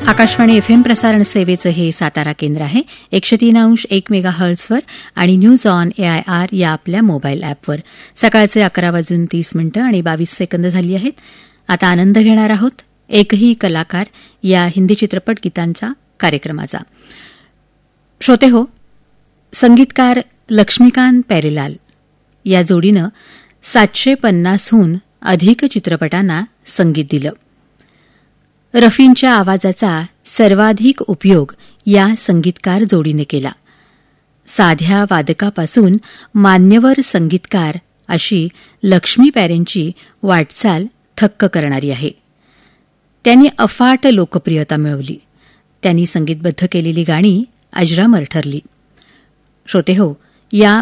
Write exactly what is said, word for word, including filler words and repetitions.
Akashvani FM प्रसारण सेवेचं हे सातारा केंद्र आहे. एकशे तीन अंश एक मेगा हर्ट्झवर आणि न्यूज ऑन एआयआर या आपल्या मोबाईल अॅपवर. सकाळचे अकरा वाजून तीस मिनिटं आणि बावीस सेकंद झाली आहेत. आता आनंद घेणार आहोत एकही कलाकार या हिंदी चित्रपट गीतांच्या कार्यक्रमाचा. श्रोते हो, संगीतकार लक्ष्मीकांत प्यारेलाल या जोडीनं सातशे पन्नासहून अधिक चित्रपटांना संगीत दिलं. रफींच्या आवाजाचा सर्वाधिक उपयोग या संगीतकार जोडीने केला. साध्या वादकापासून मान्यवर संगीतकार अशी लक्ष्मी प्यारेंची वाटचाल थक्क करणारी आहे. त्यांनी अफाट लोकप्रियता मिळवली. त्यांनी संगीतबद्ध केलेली गाणी अजरामर ठरली. श्रोते हो, या